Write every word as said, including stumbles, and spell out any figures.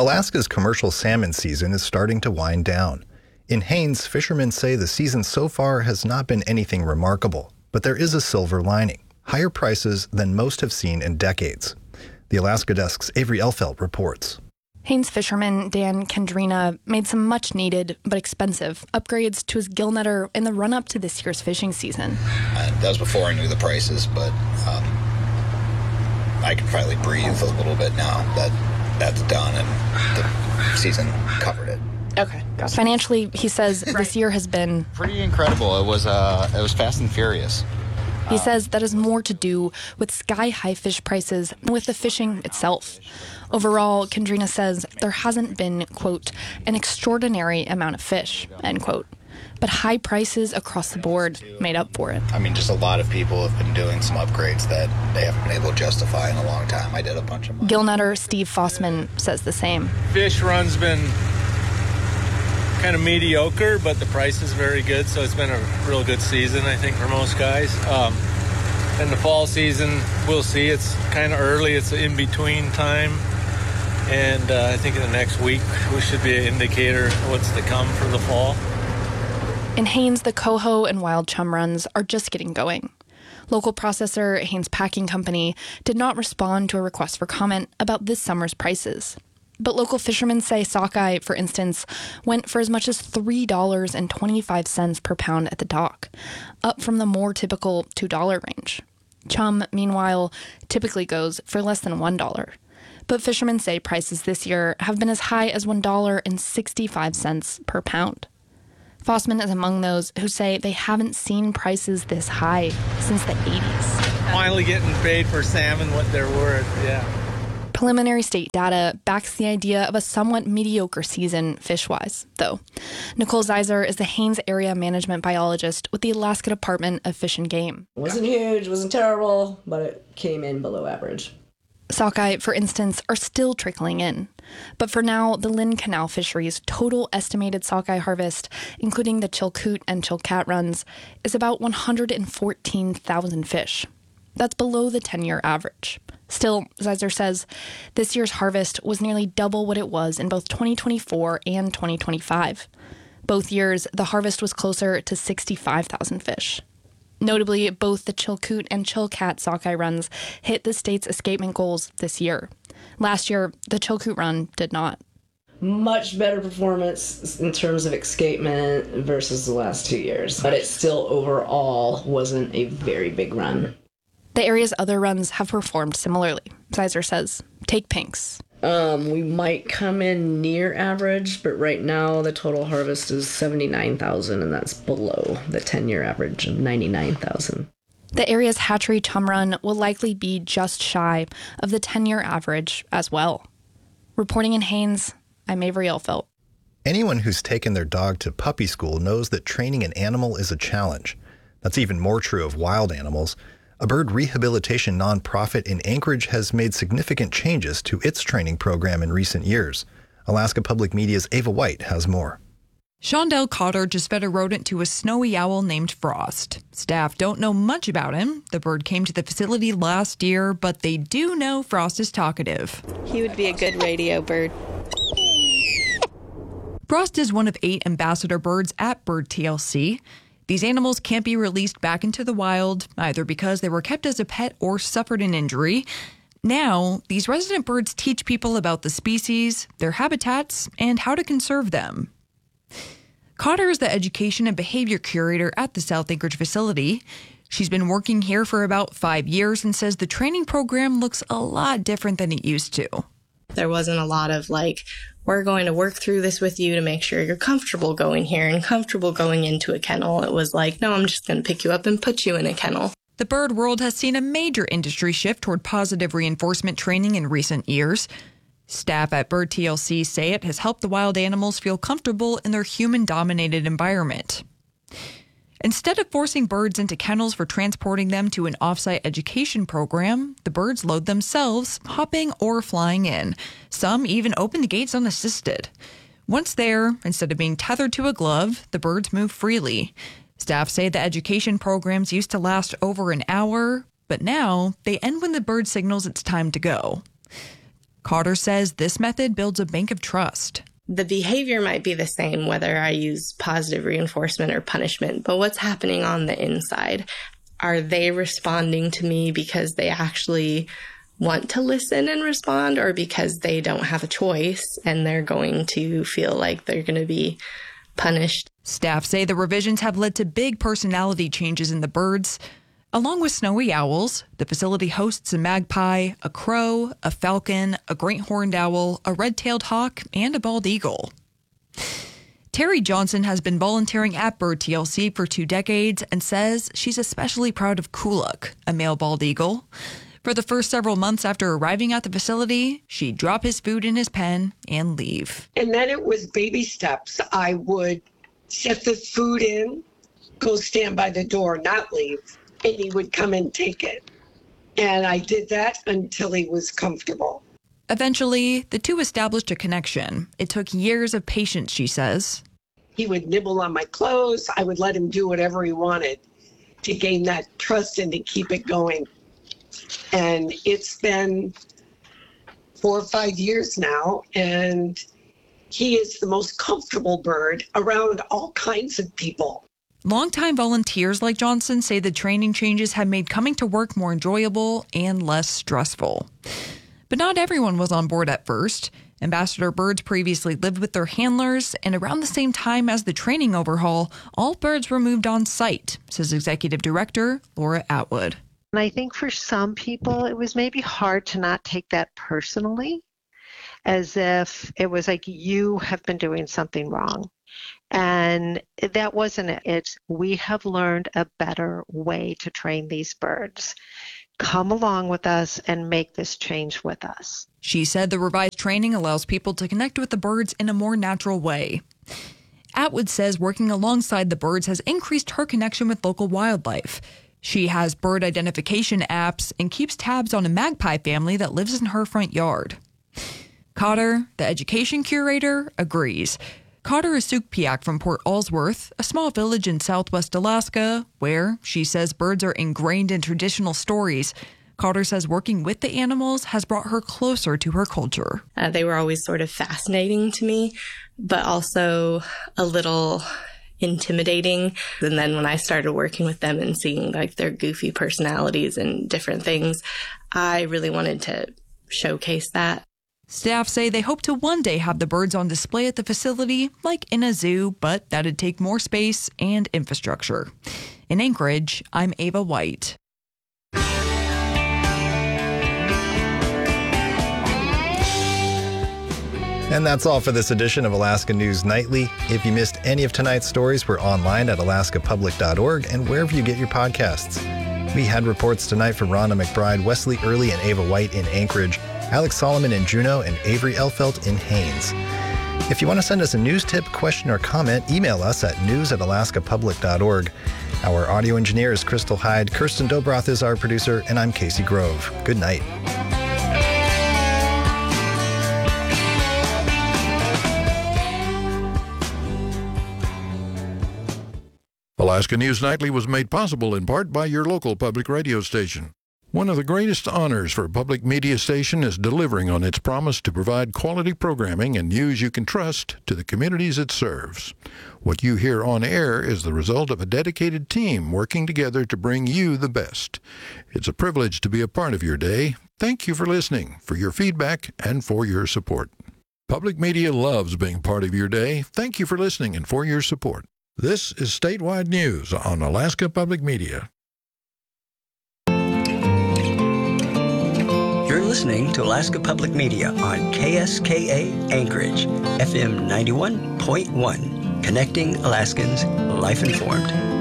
Alaska's commercial salmon season is starting to wind down. In Haines, fishermen say the season so far has not been anything remarkable, but there is a silver lining: higher prices than most have seen in decades. The Alaska Desk's Avery Elfelt reports. Haines fisherman Dan Kendrina made some much-needed but expensive upgrades to his gill netter in the run-up to this year's fishing season. Uh, that was before I knew the prices, but um, I can finally breathe a little bit now that that's done and the season covered it. Okay. Gotcha. Financially, he says this year has been pretty incredible. It was uh, it was fast and furious. He says that has more to do with sky-high fish prices than with the fishing itself. Overall, Kendrina says there hasn't been, quote, an extraordinary amount of fish, end quote. But high prices across the board made up for it. I mean, just a lot of people have been doing some upgrades that they haven't been able to justify in a long time. I did a bunch of them. Gill netter Steve Fossman says the same. Fish run's been kind of mediocre, but the price is very good, so it's been a real good season, I think, for most guys. Um, and the fall season, we'll see. It's kind of early. It's an in-between time. And uh, I think in the next week, we should be an indicator of what's to come for the fall. In Haines, the coho and wild chum runs are just getting going. Local processor Haines Packing Company did not respond to a request for comment about this summer's prices. But local fishermen say sockeye, for instance, went for as much as three dollars and twenty-five cents per pound at the dock, up from the more typical two dollars range. Chum, meanwhile, typically goes for less than one dollar. But fishermen say prices this year have been as high as one dollar and sixty-five cents per pound. Fossman is among those who say they haven't seen prices this high since the eighties. Finally getting paid for salmon what they're worth, yeah. Preliminary state data backs the idea of a somewhat mediocre season fish-wise, though. Nicole Zeiser is the Haines area management biologist with the Alaska Department of Fish and Game. It wasn't huge, it wasn't terrible, but it came in below average. Sockeye, for instance, are still trickling in. But for now, the Lynn Canal fishery's total estimated sockeye harvest, including the Chilkoot and Chilkat runs, is about one hundred fourteen thousand fish. That's below the ten-year average. Still, Zeiser says, this year's harvest was nearly double what it was in both twenty twenty-four and twenty twenty-five. Both years, the harvest was closer to sixty-five thousand fish. Notably, both the Chilkoot and Chilkat sockeye runs hit the state's escapement goals this year. Last year, the Chilkoot run did not. Much better performance in terms of escapement versus the last two years, but it still overall wasn't a very big run. The area's other runs have performed similarly, Zeiser says. Take pinks. Um, we might come in near average, but right now the total harvest is seventy-nine thousand, and that's below the ten-year average of ninety-nine thousand. The area's hatchery chum run will likely be just shy of the ten-year average as well. Reporting in Haines, I'm Avery Elfelt. Anyone who's taken their dog to puppy school knows that training an animal is a challenge. That's even more true of wild animals. A bird rehabilitation nonprofit in Anchorage has made significant changes to its training program in recent years. Alaska Public Media's Ava White has more. Shondell Cotter just fed a rodent to a snowy owl named Frost. Staff don't know much about him. The bird came to the facility last year, but they do know Frost is talkative. He would be a good radio bird. Frost is one of eight ambassador birds at Bird T L C. These animals can't be released back into the wild, either because they were kept as a pet or suffered an injury. Now, these resident birds teach people about the species, their habitats, and how to conserve them. Cotter is the education and behavior curator at the South Anchorage facility. She's been working here for about five years and says the training program looks a lot different than it used to. There wasn't a lot of like, we're going to work through this with you to make sure you're comfortable going here and comfortable going into a kennel. It was like, no, I'm just going to pick you up and put you in a kennel. The bird world has seen a major industry shift toward positive reinforcement training in recent years. Staff at Bird T L C say it has helped the wild animals feel comfortable in their human-dominated environment. Instead of forcing birds into kennels for transporting them to an off-site education program, the birds load themselves, hopping or flying in. Some even open the gates unassisted. Once there, instead of being tethered to a glove, the birds move freely. Staff say the education programs used to last over an hour, but now they end when the bird signals it's time to go. Cotter says this method builds a bank of trust. The behavior might be the same whether I use positive reinforcement or punishment, but what's happening on the inside? Are they responding to me because they actually want to listen and respond, or because they don't have a choice and they're going to feel like they're going to be punished? Staff say the revisions have led to big personality changes in the birds. Along with snowy owls, the facility hosts a magpie, a crow, a falcon, a great horned owl, a red-tailed hawk, and a bald eagle. Terry Johnson has been volunteering at Bird T L C for two decades and says she's especially proud of Kuluk, a male bald eagle. For the first several months after arriving at the facility, she'd drop his food in his pen and leave. And then it was baby steps. I would set the food in, go stand by the door, not leave. And he would come and take it. And I did that until he was comfortable. Eventually, the two established a connection. It took years of patience, she says. He would nibble on my clothes. I would let him do whatever he wanted to gain that trust and to keep it going. And it's been four or five years now, and he is the most comfortable bird around all kinds of people. Longtime volunteers like Johnson say the training changes have made coming to work more enjoyable and less stressful. But not everyone was on board at first. Ambassador birds previously lived with their handlers, and around the same time as the training overhaul, all birds were moved on site, says Executive Director Laura Atwood. And I think for some people, it was maybe hard to not take that personally, as if it was like you have been doing something wrong. And that wasn't it. It's we have learned a better way to train these birds. Come along with us and make this change with us. She said the revised training allows people to connect with the birds in a more natural way. Atwood says working alongside the birds has increased her connection with local wildlife. She has bird identification apps and keeps tabs on a magpie family that lives in her front yard. Cotter, the education curator, agrees. Cotter is Sukpiak from Port Allsworth, a small village in southwest Alaska, where, she says, birds are ingrained in traditional stories. Cotter says working with the animals has brought her closer to her culture. Uh, they were always sort of fascinating to me, but also a little intimidating. And then when I started working with them and seeing like their goofy personalities and different things, I really wanted to showcase that. Staff say they hope to one day have the birds on display at the facility, like in a zoo, but that'd take more space and infrastructure. In Anchorage, I'm Ava White. And that's all for this edition of Alaska News Nightly. If you missed any of tonight's stories, we're online at alaska public dot org and wherever you get your podcasts. We had reports tonight from Rhonda McBride, Wesley Early, and Ava White in Anchorage, Alex Solomon in Juneau, and Avery Elfelt in Haines. If you want to send us a news tip, question, or comment, email us at news at alaska public dot org. Our audio engineer is Crystal Hyde, Kirsten Dobroth is our producer, and I'm Casey Grove. Good night. Alaska News Nightly was made possible in part by your local public radio station. One of the greatest honors for a public media station is delivering on its promise to provide quality programming and news you can trust to the communities it serves. What you hear on air is the result of a dedicated team working together to bring you the best. It's a privilege to be a part of your day. Thank you for listening, for your feedback, and for your support. Public media loves being part of your day. Thank you for listening and for your support. This is Statewide News on Alaska Public Media. You're listening to Alaska Public Media on K S K A Anchorage, F M ninety-one point one, connecting Alaskans, life informed.